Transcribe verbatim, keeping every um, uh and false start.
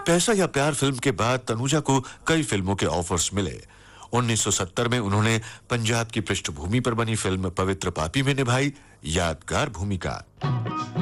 पैसा या प्यार फिल्म के बाद तनुजा को कई फिल्मों के ऑफर्स मिले। उन्नीस सौ सत्तर में उन्होंने पंजाब की पृष्ठभूमि पर बनी फिल्म पवित्र पापी में निभाई यादगार भूमिका।